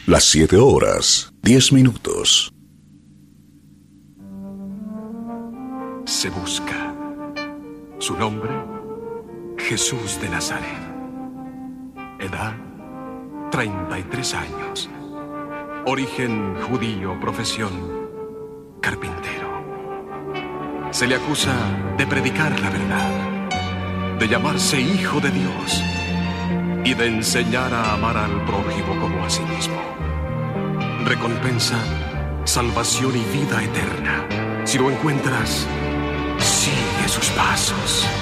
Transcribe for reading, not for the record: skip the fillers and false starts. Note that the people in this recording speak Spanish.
Las 7:10. Se busca. Su nombre, Jesús de Nazaret. Edad, 33 años. Origen judío, profesión, carpintero. Se le acusa de predicar la verdad, de llamarse hijo de Dios y de enseñar a amar al prójimo como a sí mismo. Recompensa, salvación y vida eterna. Si lo encuentras, sigue sus pasos.